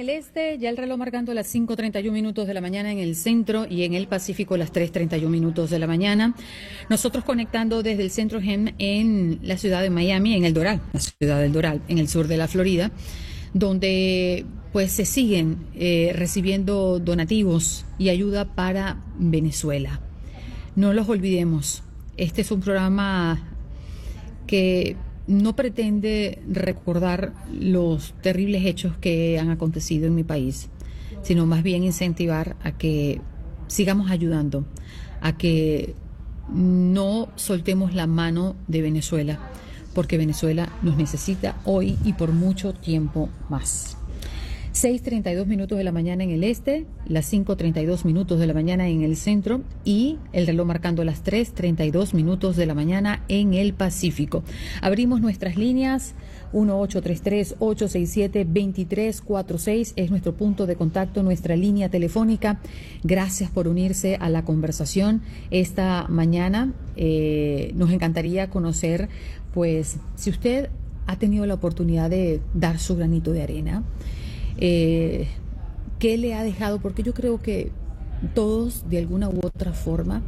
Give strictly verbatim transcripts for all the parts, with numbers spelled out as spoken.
el este, ya el reloj marcando las cinco treinta y uno minutos de la mañana en el centro y en el Pacífico las tres treinta y uno minutos de la mañana. Nosotros conectando desde el Centro Gem en la ciudad de Miami, en el Doral, la ciudad del Doral, en el sur de la Florida, donde pues se siguen eh, recibiendo donativos y ayuda para Venezuela. No los olvidemos, este es un programa que no pretende recordar los terribles hechos que han acontecido en mi país, sino más bien incentivar a que sigamos ayudando, a que no soltemos la mano de Venezuela, porque Venezuela nos necesita hoy y por mucho tiempo más. seis treinta y dos minutos de la mañana en el este, las cinco treinta y dos minutos de la mañana en el centro y el reloj marcando las tres treinta y dos minutos de la mañana en el Pacífico. Abrimos nuestras líneas, uno ocho tres tres, ocho seis siete, dos tres cuatro seis es nuestro punto de contacto, nuestra línea telefónica. Gracias por unirse a la conversación esta mañana. Eh, nos encantaría conocer, pues, si usted ha tenido la oportunidad de dar su granito de arena. Eh, ¿Qué le ha dejado? Porque yo creo que todos, de alguna u otra forma,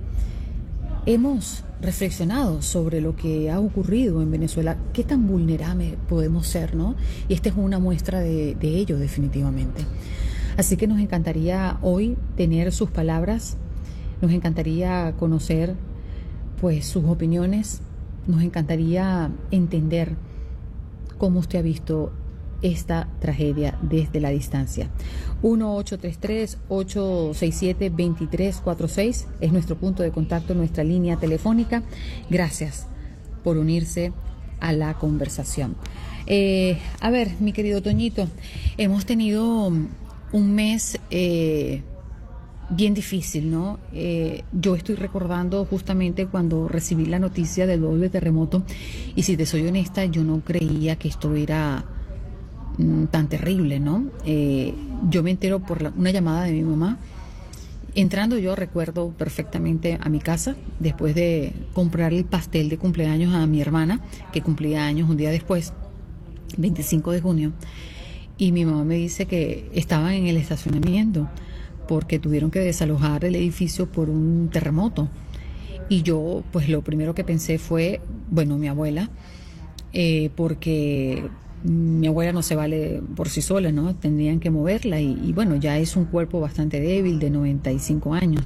hemos reflexionado sobre lo que ha ocurrido en Venezuela. ¿Qué tan vulnerables podemos ser, no? Y esta es una muestra de, de ello, definitivamente. Así que nos encantaría hoy tener sus palabras, nos encantaría conocer, pues, sus opiniones, nos encantaría entender cómo usted ha visto esta tragedia desde la distancia. uno ocho tres tres, ocho seis siete, dos tres cuatro seis es nuestro punto de contacto, nuestra línea telefónica. Gracias por unirse a la conversación. Eh, a ver, mi querido Toñito, hemos tenido un mes eh, bien difícil, ¿no? Eh, yo estoy recordando justamente cuando recibí la noticia del doble terremoto y, si te soy honesta, yo no creía que esto era tan terrible, ¿no? Eh, yo me entero por la, una llamada de mi mamá. Entrando yo recuerdo perfectamente a mi casa, después de comprar el pastel de cumpleaños a mi hermana, que cumplía años un día después, veinticinco de junio, y mi mamá me dice que estaban en el estacionamiento porque tuvieron que desalojar el edificio por un terremoto. Y yo, pues lo primero que pensé fue, bueno, mi abuela, eh, porque mi abuela no se vale por sí sola, ¿no? Tendrían que moverla y, y bueno, ya es un cuerpo bastante débil, de noventa y cinco años.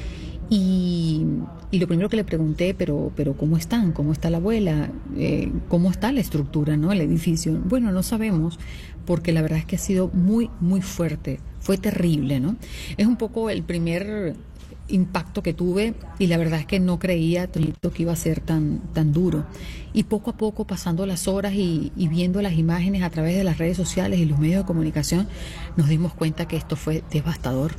Y, y lo primero que le pregunté, pero, pero ¿cómo están? ¿Cómo está la abuela? Eh, ¿Cómo está la estructura, ¿no? El edificio. Bueno, no sabemos, porque la verdad es que ha sido muy, muy fuerte. Fue terrible, ¿no? Es un poco el primer impacto que tuve y la verdad es que no creía, Toñito, que iba a ser tan, tan duro. Y poco a poco, pasando las horas y, y viendo las imágenes a través de las redes sociales y los medios de comunicación, nos dimos cuenta que esto fue devastador.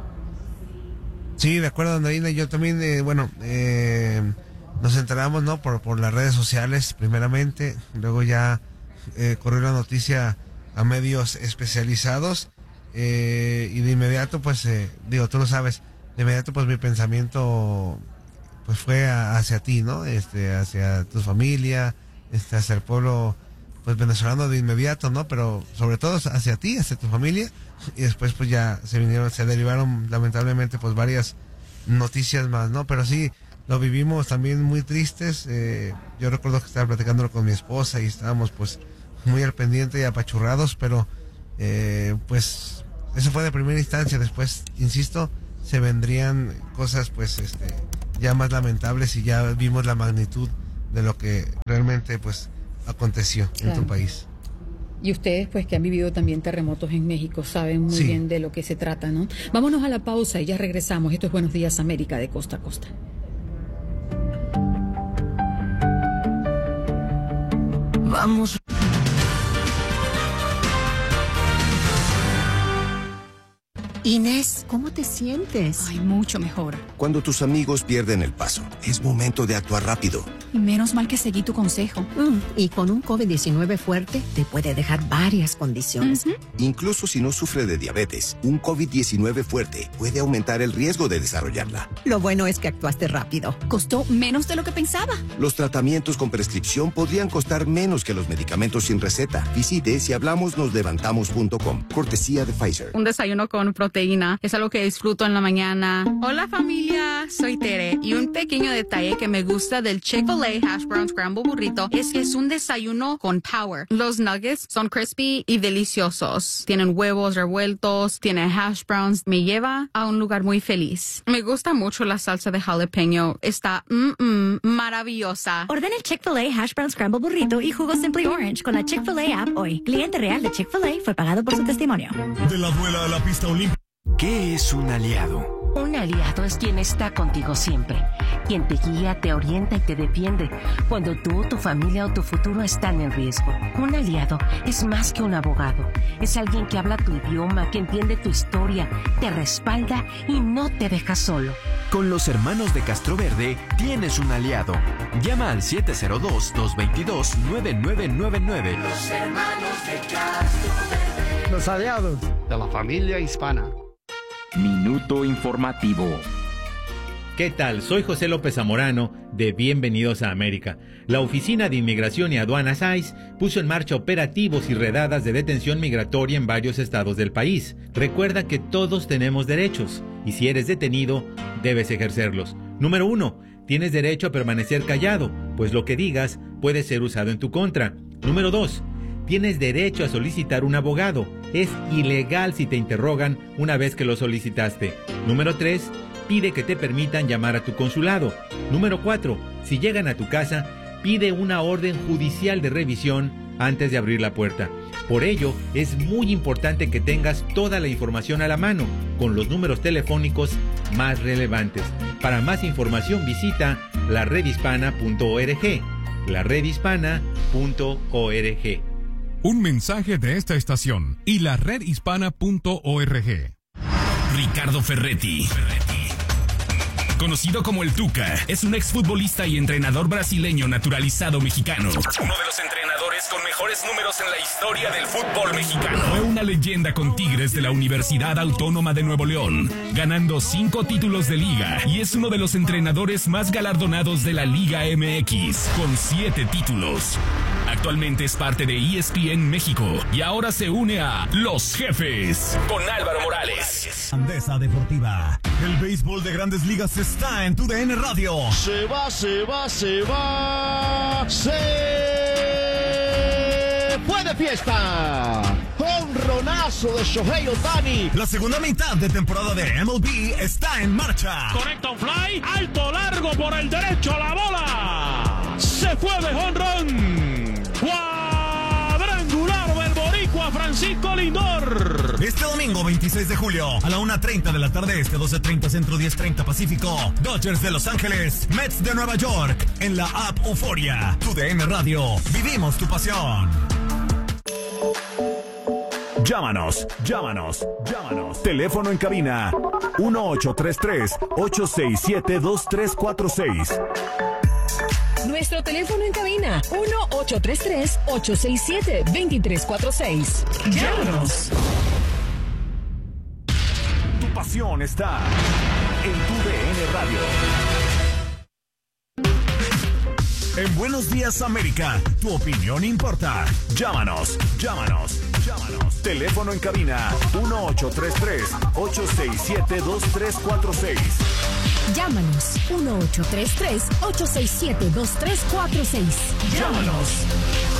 Sí, de acuerdo, Andreina. Yo también, eh, bueno, eh, nos enteramos, ¿no? Por, por las redes sociales, primeramente. Luego ya eh, corrió la noticia a medios especializados. Eh, y de inmediato, pues, eh, digo, tú lo sabes, de inmediato pues mi pensamiento pues fue a, hacia ti, ¿no? Este, hacia tu familia, este, hacia el pueblo pues venezolano de inmediato, ¿no? Pero sobre todo hacia ti, hacia tu familia, y después pues ya se vinieron, se derivaron lamentablemente pues varias noticias más, ¿no? Pero sí, lo vivimos también muy tristes. Eh, yo recuerdo que estaba platicándolo con mi esposa y estábamos pues muy al pendiente y apachurrados, pero eh, pues eso fue de primera instancia. Después, insisto, se vendrían cosas pues este ya más lamentables y ya vimos la magnitud de lo que realmente pues aconteció, claro, en tu país. Y ustedes, pues, que han vivido también terremotos en México, saben muy sí. bien de lo que se trata, ¿no? Vámonos a la pausa y ya regresamos. Esto es Buenos Días América, de costa a costa. Vamos. Inés, ¿cómo te sientes? Ay, mucho mejor. Cuando tus amigos pierden el paso, es momento de actuar rápido. Y menos mal que seguí tu consejo. Mm, y con un COVID diecinueve fuerte, te puede dejar varias condiciones. Uh-huh. Incluso si no sufre de diabetes, un COVID diecinueve fuerte puede aumentar el riesgo de desarrollarla. Lo bueno es que actuaste rápido. Costó menos de lo que pensaba. Los tratamientos con prescripción podrían costar menos que los medicamentos sin receta. Visite si hablamos nos levantamos punto com. Cortesía de Pfizer. Un desayuno con proteína es algo que disfruto en la mañana. Hola familia, soy Tere y un pequeño detalle que me gusta del Chick-fil-A Hash Brown Scramble Burrito es que es un desayuno con power. Los nuggets son crispy y deliciosos. Tienen huevos revueltos, tienen hash browns. Me lleva a un lugar muy feliz. Me gusta mucho la salsa de jalapeño. Está mm, mm, maravillosa. Ordena el Chick-fil-A Hash Brown Scramble Burrito y jugo Simply Orange con la Chick-fil-A app hoy. Cliente real de Chick-fil-A fue pagado por su testimonio. De la duela a la pista olímpica. ¿Qué es un aliado? Un aliado es quien está contigo siempre, quien te guía, te orienta y te defiende cuando tú, tu familia o tu futuro están en riesgo. Un aliado es más que un abogado, es alguien que habla tu idioma, que entiende tu historia, te respalda y no te deja solo. Con los hermanos de Castroverde tienes un aliado. Llama al siete cero dos, dos dos dos, nueve nueve nueve nueve. Los hermanos de Castroverde. Los aliados de la familia hispana. Minuto informativo. ¿Qué tal? Soy José López Zamorano de Bienvenidos a América. La Oficina de Inmigración y Aduanas I C E puso en marcha operativos y redadas de detención migratoria en varios estados del país. Recuerda que todos tenemos derechos y si eres detenido, debes ejercerlos. Número uno, tienes derecho a permanecer callado, pues lo que digas puede ser usado en tu contra. Número dos, tienes derecho a solicitar un abogado. Es ilegal si te interrogan una vez que lo solicitaste. Número tres, pide que te permitan llamar a tu consulado. Número cuatro, si llegan a tu casa, pide una orden judicial de revisión antes de abrir la puerta. Por ello, es muy importante que tengas toda la información a la mano, con los números telefónicos más relevantes. Para más información visita la red hispana punto org. la red hispana punto org. Un mensaje de esta estación y la red hispana punto org. Ricardo Ferretti, conocido como el Tuca, es un exfutbolista y entrenador brasileño naturalizado mexicano. Uno de los entrenadores con mejores números en la historia del fútbol mexicano. Fue una leyenda con Tigres de la Universidad Autónoma de Nuevo León, ganando cinco títulos de liga, y es uno de los entrenadores más galardonados de la Liga M X, con siete títulos. Actualmente es parte de E S P N México y ahora se une a Los Jefes con Álvaro Morales. Andesa Deportiva. El béisbol de Grandes Ligas está en tu D N Radio. Se va, se va, se va. Se fue de fiesta. Honronazo de Shohei Ohtani. La segunda mitad de temporada de M L B está en marcha. Conecta un fly, alto, largo por el derecho, la bola. Se fue de jonrón. Cuadrangular del boricua Francisco Lindor. Este domingo veintiséis de julio a la una treinta de la tarde este, doce treinta centro, diez treinta pacífico. Dodgers de Los Ángeles, Mets de Nueva York en la app Euforia. Tu D N Radio. Vivimos tu pasión. Llámanos, llámanos, llámanos. Teléfono en cabina uno ocho tres tres, ocho seis siete, dos tres cuatro seis. Nuestro teléfono en cabina, uno ocho tres tres, ocho seis siete, dos tres cuatro seis. Llámanos. Tu pasión está en tu D N Radio. En Buenos Días América, tu opinión importa. Llámanos, llámanos, llámanos. Teléfono en cabina uno ocho tres tres, ocho seis siete, dos tres cuatro seis. Llámanos uno ocho tres tres, ocho seis siete, dos tres cuatro seis. Llámanos.